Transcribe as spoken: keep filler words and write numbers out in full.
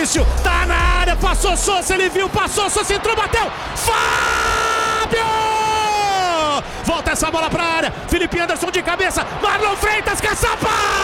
Vinícius, tá na área, passou Sousa, ele viu, passou Sousa, entrou, bateu, Fábio! Volta essa bola pra área, Felipe Anderson de cabeça, Marlon Freitas, caçapa!